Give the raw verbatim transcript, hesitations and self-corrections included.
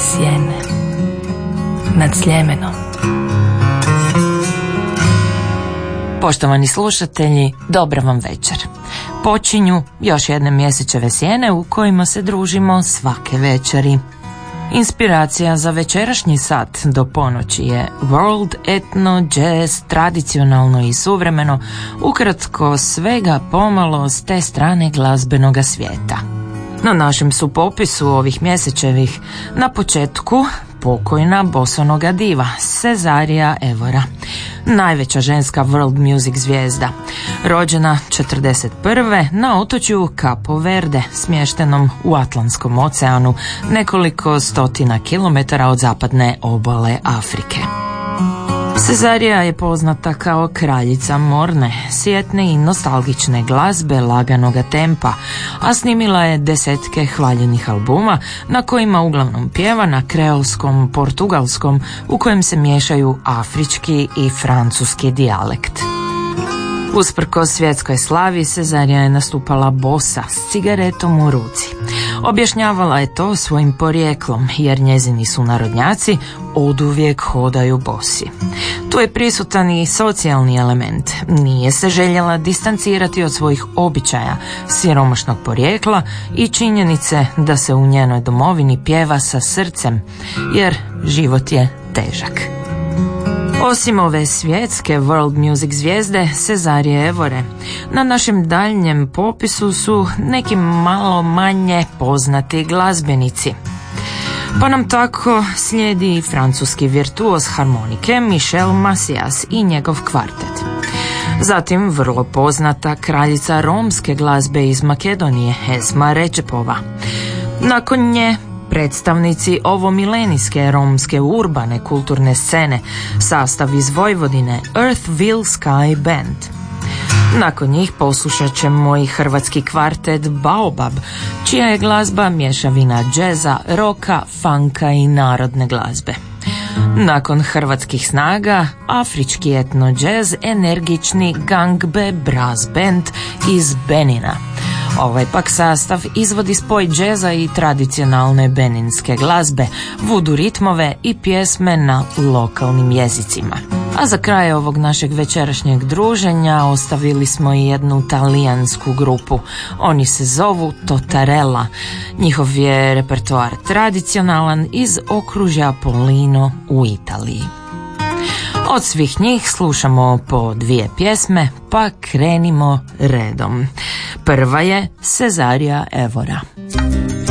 sjene nad Sljemenom. Poštovani slušatelji, dobra vam večer. Počinju još jedne mjesečeve sjene u kojima se družimo svake večeri. Inspiracija za večerašnji sat do ponoći je world, etno, jazz, tradicionalno i suvremeno, ukratko svega pomalo s te strane glazbenoga svijeta. Na našem su popisu ovih mjesečevih na početku pokojna bosonoga diva Cesarija Evora, najveća ženska world music zvijezda, rođena četrdeset prve na otočju Capo Verde, smještenom u Atlantskom oceanu, nekoliko stotina kilometara od zapadne obale Afrike. Cesarija je poznata kao kraljica morne, sjetne i nostalgične glazbe laganoga tempa, a snimila je desetke hvaljenih albuma na kojima uglavnom pjeva na kreolskom, portugalskom, u kojem se miješaju afrički i francuski dijalekt. Usprkos svjetskoj slavi, Cesarija je nastupala bosa s cigaretom u ruci. Objašnjavala je to svojim porijeklom, jer njezini sunarodnjaci oduvijek hodaju bosi. Tu je prisutan i socijalni element. Nije se željela distancirati od svojih običaja, siromašnog porijekla i činjenice da se u njenoj domovini pjeva sa srcem, jer život je težak. Osim ove svjetske world music zvijezde Cesarije Evore, na našem daljnjem popisu su neki malo manje poznati glazbenici. Pa nam tako slijedi francuski virtuoz harmonike Michel Macias i njegov kvartet. Zatim vrlo poznata kraljica romske glazbe iz Makedonije Esma Recepova. Nakon nje predstavnici ovomilenijske romske urbane kulturne scene, sastav iz Vojvodine Earthville Sky Band. Nakon njih poslušat ćemo i hrvatski kvartet Baobab, čija je glazba mješavina džeza, roka, funka i narodne glazbe. Nakon hrvatskih snaga, afrički etno džez, energični Gangbe Brass Band iz Benina. Ovaj pak sastav izvodi spoj džeza i tradicionalne beninske glazbe, vudu ritmove i pjesme na lokalnim jezicima. A za kraj ovog našeg večerašnjeg druženja ostavili smo i jednu talijansku grupu. Oni se zovu Totarella. Njihov je repertoar tradicionalan iz okružja Polino u Italiji. Od svih njih slušamo po dvije pjesme, pa krenimo redom. Prva je Cesarija Evora.